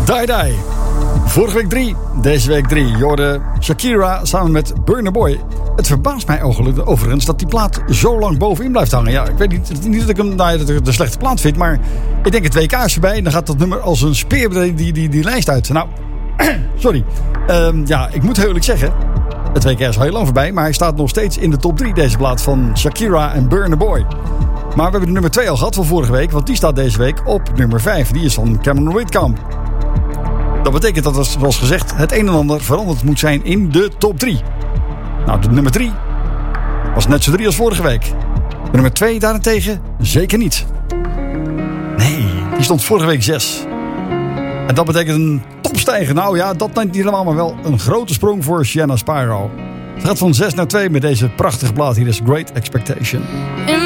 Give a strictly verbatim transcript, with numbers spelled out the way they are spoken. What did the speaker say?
Die Die. Vorige week drie, deze week drie. Je hoorde Shakira samen met Burna Boy. Het verbaast mij overigens dat die plaat zo lang bovenin blijft hangen. Ja, ik weet niet, niet dat ik hem nou, dat ik de slechte plaat vind, maar ik denk het W K is voorbij en dan gaat dat nummer als een speer die, die, die, die lijst uit. Nou, sorry. Um, ja, ik moet heel eerlijk zeggen, het W K is al heel lang voorbij, maar hij staat nog steeds in de top drie, deze plaat van Shakira en Burna Boy. Maar we hebben de nummer twee al gehad van vorige week, want die staat deze week op nummer vijf. Die is van Cameron Whitcomb. Dat betekent dat er, zoals gezegd, het een en ander veranderd moet zijn in de top drie. Nou, de nummer drie was net zo drie als vorige week. De nummer twee daarentegen zeker niet. Nee, die stond vorige week zes. En dat betekent een topstijger. Nou ja, dat neemt niet helemaal, maar wel een grote sprong voor Shanna Spyro. Het gaat van zes naar twee met deze prachtige plaat. Hier is Great Expectation.